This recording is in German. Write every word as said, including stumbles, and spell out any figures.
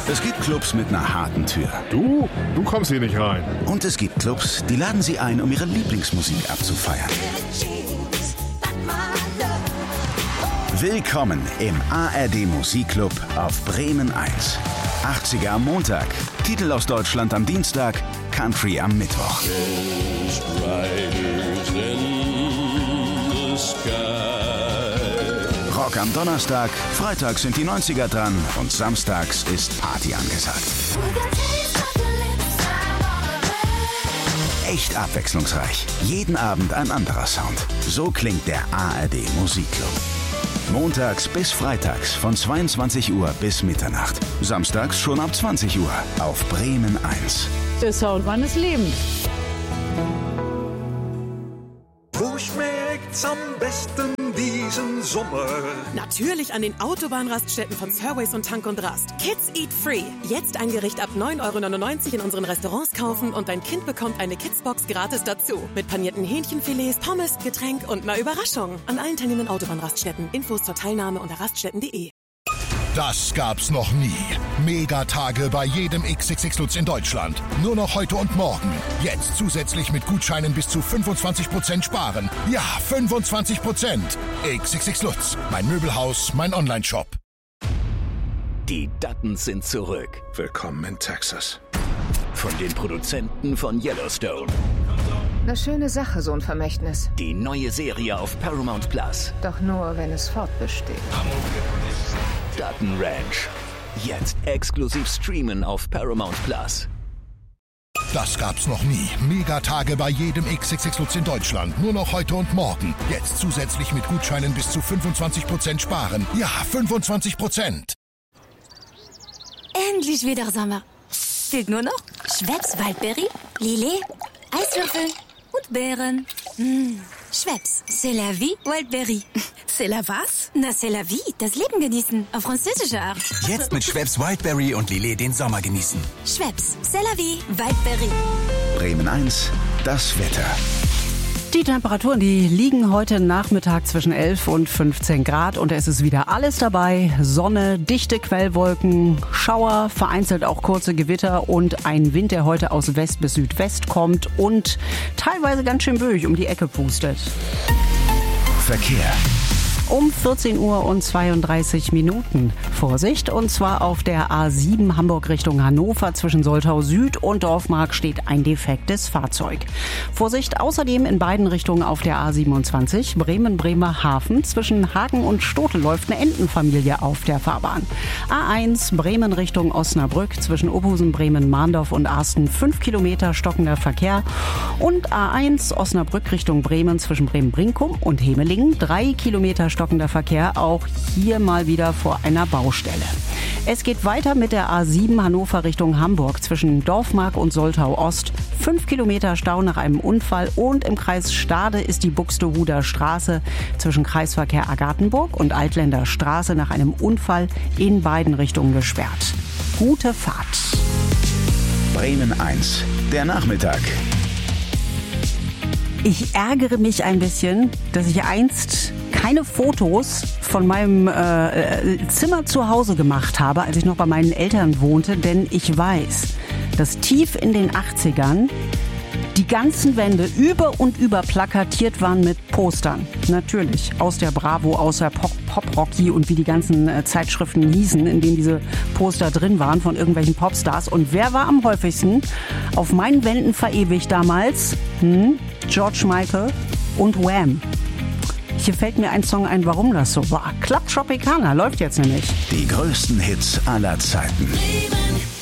Es gibt Clubs mit einer harten Tür. Du? Du kommst hier nicht rein. Und es gibt Clubs, die laden Sie ein, um ihre Lieblingsmusik abzufeiern. Willkommen im A R D Musikclub auf Bremen eins. achtziger am Montag, Titel aus Deutschland am Dienstag, Country am Mittwoch. Rock am Donnerstag, Freitag sind die neunziger dran und samstags ist Party angesagt. Echt abwechslungsreich. Jeden Abend ein anderer Sound. So klingt der A R D Musikclub. Montags bis freitags von zweiundzwanzig Uhr bis Mitternacht. Samstags schon ab zwanzig Uhr auf Bremen eins. Der Sound meines Lebens. Wo schmeckt's am besten diesen Sommer? Natürlich an den Autobahnraststätten von Surways und Tank und Rast. Kids Eat Free. Jetzt ein Gericht ab neun Euro neunundneunzig in unseren Restaurants kaufen und dein Kind bekommt eine Kidsbox gratis dazu. Mit panierten Hähnchenfilets, Pommes, Getränk und einer Überraschung. An allen teilnehmenden Autobahnraststätten. Infos zur Teilnahme unter raststätten punkt de. Das gab's noch nie. Megatage bei jedem X X X Lutz in Deutschland. Nur noch heute und morgen. Jetzt zusätzlich mit Gutscheinen bis zu fünfundzwanzig Prozent sparen. Ja, fünfundzwanzig Prozent. X X X Lutz. Mein Möbelhaus, mein Onlineshop. Die Duttons sind zurück. Willkommen in Texas. Von den Produzenten von Yellowstone. Eine schöne Sache, so ein Vermächtnis. Die neue Serie auf Paramount Plus. Doch nur, wenn es fortbesteht. Dutton Ranch. Jetzt exklusiv streamen auf Paramount Plus. Das gab's noch nie. Megatage bei jedem X X X Lutz in Deutschland. Nur noch heute und morgen. Jetzt zusätzlich mit Gutscheinen bis zu fünfundzwanzig Prozent sparen. Ja, fünfundzwanzig Prozent. Endlich wieder Sommer. Fehlt nur noch Schweppes Waldbeere, Lillet, Eiswürfel und Beeren. Mmh. Schweppes, c'est la vie, Wildberry. C'est la was? Na, c'est la vie, das Leben genießen, auf französische Art. Jetzt mit Schweppes Wildberry und Lillet den Sommer genießen. Schweppes, c'est la vie, Wildberry. Bremen eins, das Wetter. Die Temperaturen, die liegen heute Nachmittag zwischen elf und fünfzehn Grad und es ist wieder alles dabei. Sonne, dichte Quellwolken, Schauer, vereinzelt auch kurze Gewitter und ein Wind, der heute aus West bis Südwest kommt und teilweise ganz schön böig um die Ecke pustet. Verkehr. Um vierzehn Uhr und zweiunddreißig Minuten. Vorsicht, und zwar auf der A sieben Hamburg Richtung Hannover zwischen Soltau Süd und Dorfmark steht ein defektes Fahrzeug. Vorsicht außerdem in beiden Richtungen auf der A siebenundzwanzig Bremen-Bremerhaven zwischen Hagen und Stotel läuft eine Entenfamilie auf der Fahrbahn. A eins Bremen Richtung Osnabrück zwischen Oberhausen, Bremen, Mahndorf und Arsten fünf Kilometer stockender Verkehr und A eins Osnabrück Richtung Bremen zwischen Bremen-Brinkum und Hemelingen drei Kilometer stockender Verkehr, auch hier mal wieder vor einer Baustelle. Es geht weiter mit der A sieben Hannover Richtung Hamburg zwischen Dorfmark und Soltau Ost. Fünf Kilometer Stau nach einem Unfall und im Kreis Stade ist die Buxtehuder Straße zwischen Kreisverkehr Agathenburg und Altländer Straße nach einem Unfall in beiden Richtungen gesperrt. Gute Fahrt. Bremen eins, der Nachmittag. Ich ärgere mich ein bisschen, dass ich einst keine Fotos von meinem äh, Zimmer zu Hause gemacht habe, als ich noch bei meinen Eltern wohnte, denn ich weiß, dass tief in den achtzigern die ganzen Wände über und über plakatiert waren mit Postern. Natürlich aus der Bravo, aus der Pop, Pop Rocky und wie die ganzen äh, Zeitschriften hießen, in denen diese Poster drin waren von irgendwelchen Popstars. Und wer war am häufigsten auf meinen Wänden verewigt damals? Hm? George Michael und Wham. Hier fällt mir ein Song ein, warum das so war. Club Tropicana läuft jetzt nämlich. Die größten Hits aller Zeiten. Bremen.